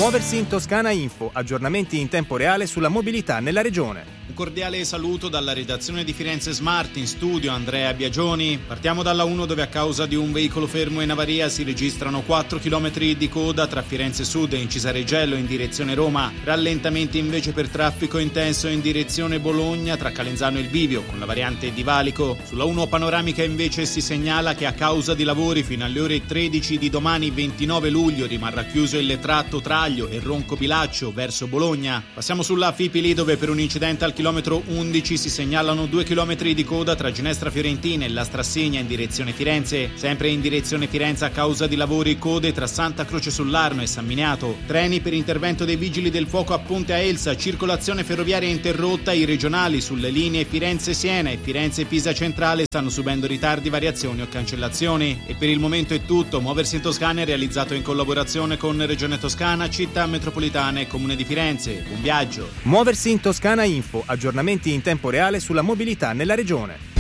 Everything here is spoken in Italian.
Muoversi in Toscana Info, aggiornamenti in tempo reale sulla mobilità nella regione. Un cordiale saluto dalla redazione di Firenze Smart, in studio Andrea Biagioni. Partiamo dalla 1 dove a causa di un veicolo fermo in avaria si registrano 4 km di coda tra Firenze Sud e Incisareggello in direzione Roma. Rallentamenti invece per traffico intenso in direzione Bologna tra Calenzano e il Bivio con la variante di Valico. Sulla 1 panoramica invece si segnala che a causa di lavori fino alle ore 13 di domani 29 luglio rimarrà chiuso il tratto Traglio e Ronco Pilaccio verso Bologna. Passiamo sulla Fipili dove per un incidente al chilometro 11 si segnalano 2 km di coda tra Ginestra Fiorentina e la Strassegna in direzione Firenze. Sempre in direzione Firenze a causa di lavori code tra Santa Croce sull'Arno e San Miniato. Treni per intervento dei vigili del fuoco a Ponte a Elsa, circolazione ferroviaria interrotta, i regionali sulle linee Firenze-Siena e Firenze-Pisa Centrale stanno subendo ritardi, variazioni o cancellazioni. E per il momento è tutto. Muoversi in Toscana è realizzato in collaborazione con Regione Toscana, Città Metropolitana e Comune di Firenze. Buon viaggio. Muoversi in Toscana Info, aggiornamenti in tempo reale sulla mobilità nella regione.